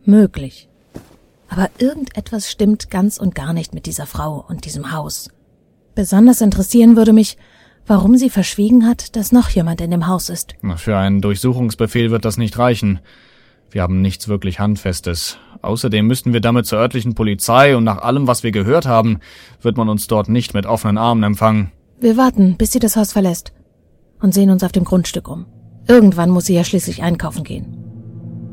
Möglich. Aber irgendetwas stimmt ganz und gar nicht mit dieser Frau und diesem Haus. Besonders interessieren würde mich, warum sie verschwiegen hat, dass noch jemand in dem Haus ist. Für einen Durchsuchungsbefehl wird das nicht reichen. Wir haben nichts wirklich Handfestes. Außerdem müssten wir damit zur örtlichen Polizei und nach allem, was wir gehört haben, wird man uns dort nicht mit offenen Armen empfangen. Wir warten, bis sie das Haus verlässt und sehen uns auf dem Grundstück um. Irgendwann muss sie ja schließlich einkaufen gehen.